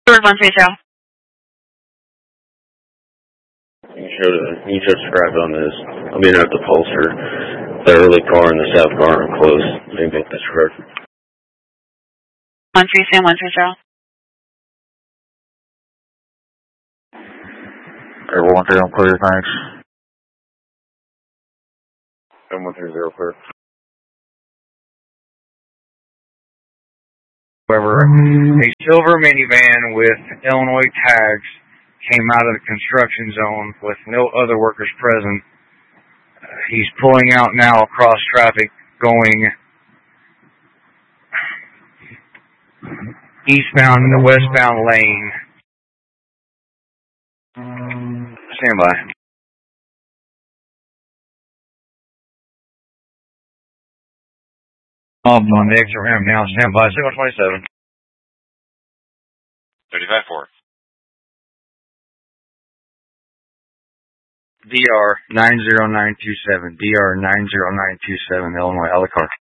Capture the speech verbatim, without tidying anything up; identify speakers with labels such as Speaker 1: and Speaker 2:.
Speaker 1: one three zero.
Speaker 2: You showed it. You just described on this. I'm in at the Pulsar. The early car and the south car are close. Maybe that's correct.
Speaker 1: one three zero one three zero.
Speaker 3: Air one three zero clear, thanks.
Speaker 2: Air one three zero clear.
Speaker 4: However, a silver minivan with Illinois tags came out of the construction zone with no other workers present. Uh, he's pulling out now across traffic going eastbound in the westbound lane. Stand by. I'm on the exit ramp now. Stand by. zero twenty-seven.
Speaker 5: thirty-five four.
Speaker 4: D R nine zero nine two seven. D R nine zero nine two seven, Illinois, Ellicott.